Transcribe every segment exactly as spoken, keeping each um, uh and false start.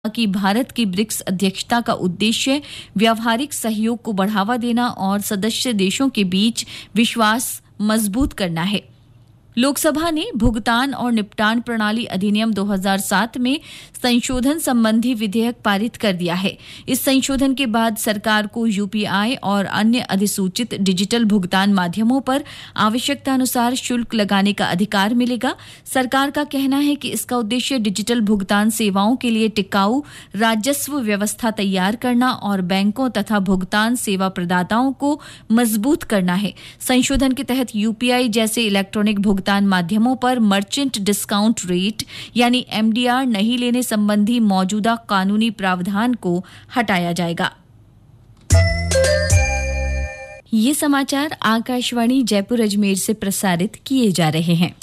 कि भारत की ब्रिक्स अध्यक्षता का उद्देश्य व्यावहारिक सहयोग को बढ़ावा देना और सदस्य देशों के बीच विश्वास मजबूत करना है। लोकसभा ने भुगतान और निपटान प्रणाली अधिनियम दो हज़ार सात में संशोधन संबंधी विधेयक पारित कर दिया है। इस संशोधन के बाद सरकार को यूपीआई और अन्य अधिसूचित डिजिटल भुगतान माध्यमों पर आवश्यकता अनुसार शुल्क लगाने का अधिकार मिलेगा। सरकार का कहना है कि इसका उद्देश्य डिजिटल भुगतान सेवाओं के लिए टिकाऊ राजस्व व्यवस्था तैयार करना और बैंकों तथा भुगतान सेवा प्रदाताओं को मजबूत करना है। संशोधन के तहत यूपीआई जैसे इलेक्ट्रॉनिक भुगतान माध्यमों पर मर्चेंट डिस्काउंट रेट यानी एमडीआर नहीं लेने संबंधी मौजूदा कानूनी प्रावधान को हटाया जाएगा। ये समाचार आकाशवाणी जयपुर अजमेर से प्रसारित किए जा रहे हैं।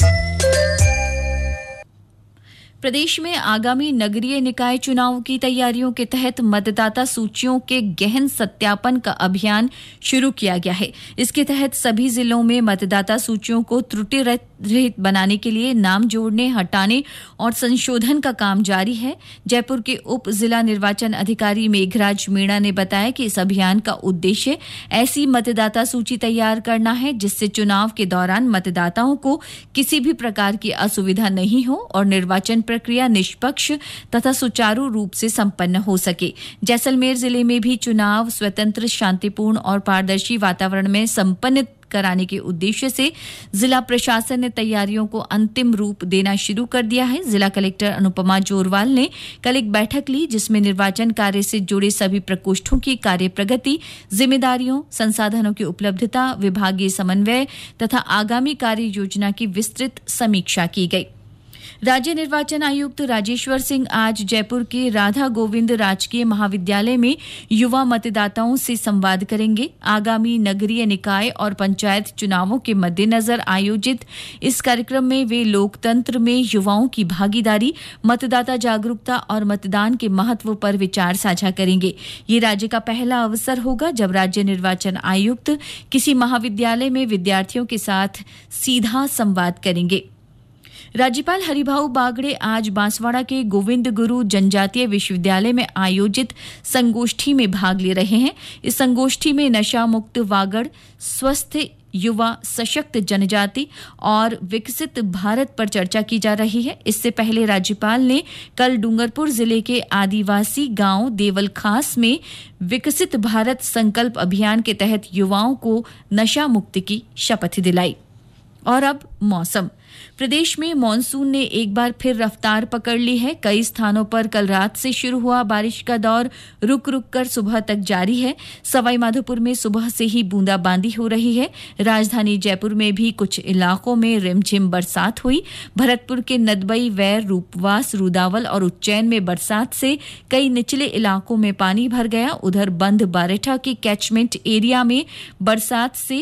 प्रदेश में आगामी नगरीय निकाय चुनाव की तैयारियों के तहत मतदाता सूचियों के गहन सत्यापन का अभियान शुरू किया गया है। इसके तहत सभी जिलों में मतदाता सूचियों को त्रुटि रहित बनाने के लिए नाम जोड़ने, हटाने और संशोधन का काम जारी है। जयपुर के उप जिला निर्वाचन अधिकारी मेघराज मीणा ने बताया कि इस अभियान का उद्देश्य ऐसी मतदाता सूची तैयार करना है जिससे चुनाव के दौरान मतदाताओं को किसी भी प्रकार की असुविधा नहीं हो और निर्वाचन प्रक्रिया निष्पक्ष तथा सुचारू रूप से संपन्न हो सके। जैसलमेर जिले में भी चुनाव स्वतंत्र, शांतिपूर्ण और पारदर्शी वातावरण में संपन्न कराने के उद्देश्य से जिला प्रशासन ने तैयारियों को अंतिम रूप देना शुरू कर दिया है। जिला कलेक्टर अनुपमा जोरवाल ने कल एक बैठक ली जिसमें निर्वाचन कार्य से जुड़े सभी प्रकोष्ठों की कार्य प्रगति, जिम्मेदारियों, संसाधनों की उपलब्धता, विभागीय समन्वय तथा आगामी कार्य योजना की विस्तृत समीक्षा की गई। राज्य निर्वाचन आयुक्त राजेश्वर सिंह आज जयपुर के राधा गोविंद राजकीय महाविद्यालय में युवा मतदाताओं से संवाद करेंगे। आगामी नगरीय निकाय और पंचायत चुनावों के मद्देनजर आयोजित इस कार्यक्रम में वे लोकतंत्र में युवाओं की भागीदारी, मतदाता जागरूकता और मतदान के महत्व पर विचार साझा करेंगे। ये राज्य का पहला अवसर होगा जब राज्य निर्वाचन आयुक्त किसी महाविद्यालय में विद्यार्थियों के साथ सीधा संवाद करेंगे। राज्यपाल हरिभाऊ बागड़े आज बांसवाड़ा के गोविंद गुरु जनजातीय विश्वविद्यालय में आयोजित संगोष्ठी में भाग ले रहे हैं। इस संगोष्ठी में नशा मुक्त वागड़, स्वस्थ युवा, सशक्त जनजाति और विकसित भारत पर चर्चा की जा रही है। इससे पहले राज्यपाल ने कल डूंगरपुर जिले के आदिवासी गांव देवल खास में विकसित भारत संकल्प अभियान के तहत युवाओं को नशा मुक्ति की शपथ दिलाई। और अब मौसम। प्रदेश में मॉनसून ने एक बार फिर रफ्तार पकड़ ली है। कई स्थानों पर कल रात से शुरू हुआ बारिश का दौर रुक रुक कर सुबह तक जारी है। सवाई माधोपुर में सुबह से ही बूंदाबांदी हो रही है। राजधानी जयपुर में भी कुछ इलाकों में रिमझिम बरसात हुई। भरतपुर के नदबई, वैर, रूपवास, रुदावल और उज्जैन में बरसात से कई निचले इलाकों में पानी भर गया। उधर बंध बारेठा के कैचमेंट एरिया में बरसात से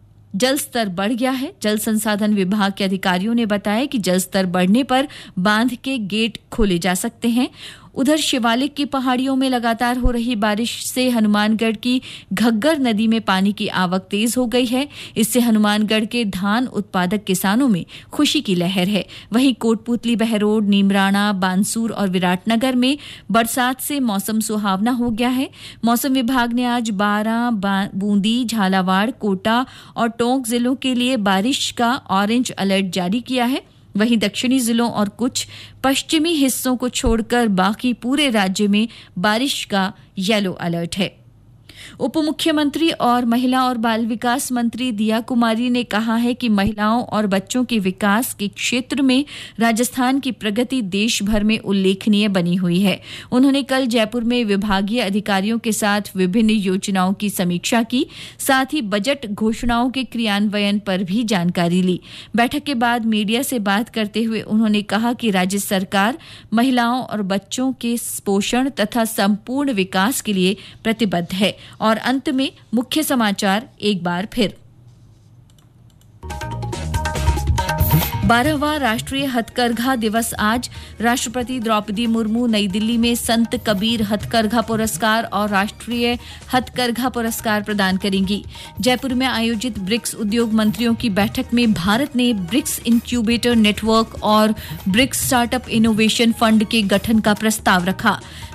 जल स्तर बढ़ गया है। जल संसाधन विभाग के अधिकारियों ने बताया कि जल स्तर बढ़ने पर बांध के गेट खोले जा सकते हैं। उधर शिवालिक की पहाड़ियों में लगातार हो रही बारिश से हनुमानगढ़ की घग्गर नदी में पानी की आवक तेज हो गई है। इससे हनुमानगढ़ के धान उत्पादक किसानों में खुशी की लहर है। वहीं कोटपुतली, बहरोड, नीमराणा, बानसूर और विराटनगर में बरसात से मौसम सुहावना हो गया है। मौसम विभाग ने आज बारां, बूंदी, झालावाड़, कोटा और टोंक जिलों के लिए बारिश का ऑरेंज अलर्ट जारी किया है। वहीं दक्षिणी जिलों और कुछ पश्चिमी हिस्सों को छोड़कर बाकी पूरे राज्य में बारिश का येलो अलर्ट है। उप मुख्यमंत्री और महिला और बाल विकास मंत्री दिया कुमारी ने कहा है कि महिलाओं और बच्चों के विकास के क्षेत्र में राजस्थान की प्रगति देश भर में उल्लेखनीय बनी हुई है। उन्होंने कल जयपुर में विभागीय अधिकारियों के साथ विभिन्न योजनाओं की समीक्षा की, साथ ही बजट घोषणाओं के क्रियान्वयन पर भी जानकारी ली। बैठक के बाद मीडिया से बात करते हुए उन्होंने कहा कि राज्य सरकार महिलाओं और बच्चों के पोषण तथा संपूर्ण विकास के लिए प्रतिबद्ध है। और अंत में मुख्य समाचार एक बार फिर। बारहवां राष्ट्रीय हथकरघा दिवस आज। राष्ट्रपति द्रौपदी मुर्मू नई दिल्ली में संत कबीर हथकरघा पुरस्कार और राष्ट्रीय हथकरघा पुरस्कार प्रदान करेंगी। जयपुर में आयोजित ब्रिक्स उद्योग मंत्रियों की बैठक में भारत ने ब्रिक्स इंक्यूबेटर नेटवर्क और ब्रिक्स स्टार्टअप इनोवेशन फंड के गठन का प्रस्ताव रखा।